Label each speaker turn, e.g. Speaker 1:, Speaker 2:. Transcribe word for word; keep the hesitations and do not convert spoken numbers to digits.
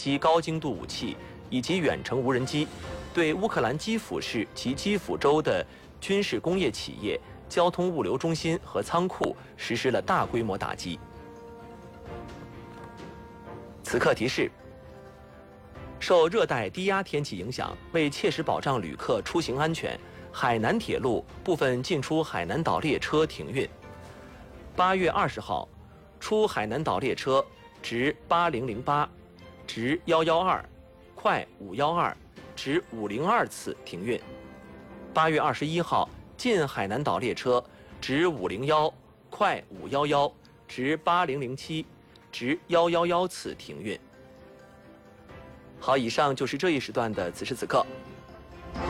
Speaker 1: 及高精度武器以及远程无人机，对乌克兰基辅市及基辅州的军事工业企业、交通物流中心和仓库实施了大规模打击。此刻提示：受热带低压天气影响，为切实保障旅客出行安全，海南铁路部分进出海南岛列车停运。八月二十号，出海南岛列车直八零零八、直幺幺二、快五幺二、直五零二次停运。八月二十一号，进海南岛列车直五零幺、快五幺幺、直八零零七、直幺幺幺次停运。好，以上就是这一时段的此时此刻。